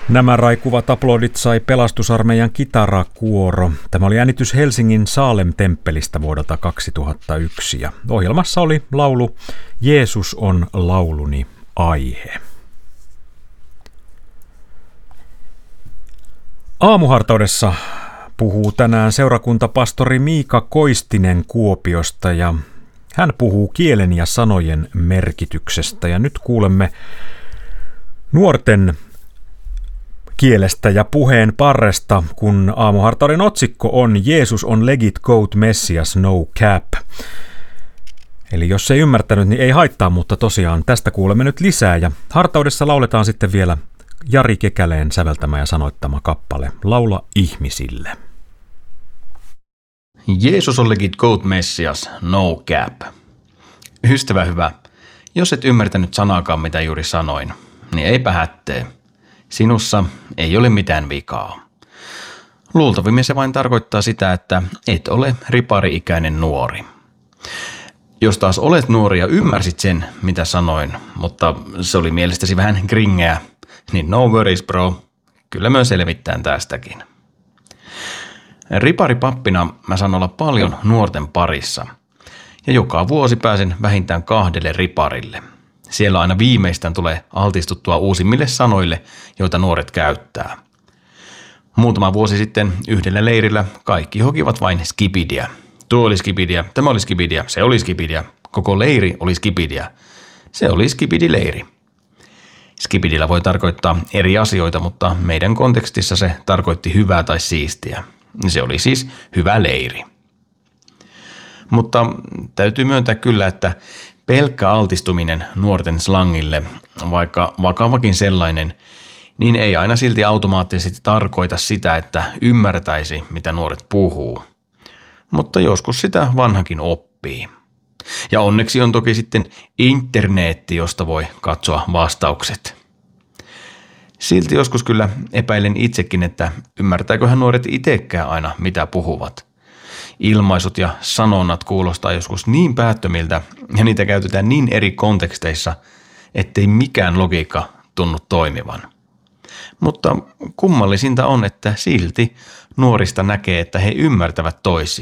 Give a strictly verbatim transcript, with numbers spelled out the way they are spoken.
Nämä raikuvat aplodit sai Pelastusarmeijan kitarakuoro. Tämä oli äänitys Helsingin Saalem-temppelistä vuodelta kaksituhattayksi ja ohjelmassa oli laulu Jeesus on lauluni aihe. Aamuhartaudessa puhuu tänään seurakuntapastori Miika Koistinen Kuopiosta ja hän puhuu kielen ja sanojen merkityksestä ja nyt kuulemme nuorten kielestä ja puheen parresta, kun aamuhartauden otsikko on Jeesus on legit goat messias no cap. Eli jos ei ymmärtänyt, niin ei haittaa, mutta tosiaan tästä kuulemme nyt lisää ja hartaudessa lauletaan sitten vielä Jari Kekäleen säveltämä ja sanoittama kappale Laula ihmisille. Jeesus on legit goat messias no cap. Ystävä hyvä, jos et ymmärtänyt sanaakaan mitä juuri sanoin, niin eipä hättee. Sinussa ei ole mitään vikaa. Luultavimmin se vain tarkoittaa sitä, että et ole ripari-ikäinen nuori. Jos taas olet nuori ja ymmärsit sen, mitä sanoin, mutta se oli mielestäsi vähän gringeä, niin no worries bro, kyllä mä selvittään tästäkin. Riparipappina mä saan olla paljon nuorten parissa ja joka vuosi pääsen vähintään kahdelle riparille. Siellä aina viimeistään tulee altistuttua uusimmille sanoille, joita nuoret käyttää. Muutama vuosi sitten yhdellä leirillä kaikki hokivat vain skibidiä. Tuo oli skibidiä, tämä oli skibidiä, se oli skibidiä, koko leiri oli skibidiä. Se oli skibidileiri. Skibidillä voi tarkoittaa eri asioita, mutta meidän kontekstissa se tarkoitti hyvää tai siistiä. Se oli siis hyvä leiri. Mutta täytyy myöntää kyllä, että pelkkä altistuminen nuorten slangille, vaikka vakavakin sellainen, niin ei aina silti automaattisesti tarkoita sitä, että ymmärtäisi, mitä nuoret puhuu. Mutta joskus sitä vanhakin oppii. Ja onneksi on toki sitten internetti, josta voi katsoa vastaukset. Silti joskus kyllä epäilen itsekin, että ymmärtääköhän nuoret itsekään aina, mitä puhuvat. Ilmaisut ja sanonnat kuulostaa joskus niin päättömiltä ja niitä käytetään niin eri konteksteissa, ettei mikään logiikka tunnu toimivan. Mutta kummallisinta on, että silti nuorista näkee, että he ymmärtävät toisia.